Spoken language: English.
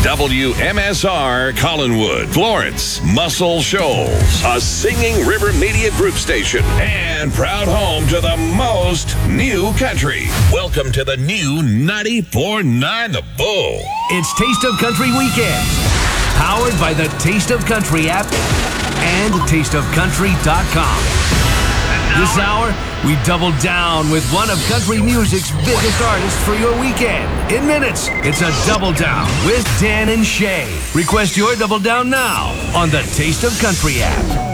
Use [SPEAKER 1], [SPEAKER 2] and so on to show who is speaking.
[SPEAKER 1] WMSR Collinwood, Florence, Muscle Shoals, a Singing River Media Group station, and proud home to the most new country. Welcome to the new 94.9 The Bull.
[SPEAKER 2] It's Taste of Country Weekend, powered by the Taste of Country app and tasteofcountry.com. This hour, we double down with one of country music's biggest artists for your weekend. In minutes, it's a Double Down with Dan and Shay. Request your Double Down now on the Taste of Country app.